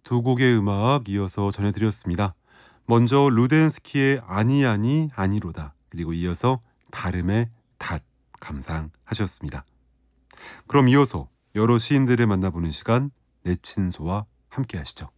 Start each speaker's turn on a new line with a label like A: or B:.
A: 두 곡의 음악 이어서 전해드렸습니다. 먼저 루덴스키의 아니 아니 아니로다, 그리고 이어서 다름의 닷 감상하셨습니다. 그럼 이어서 여러 시인들을 만나보는 시간, 내친소와 함께 하시죠.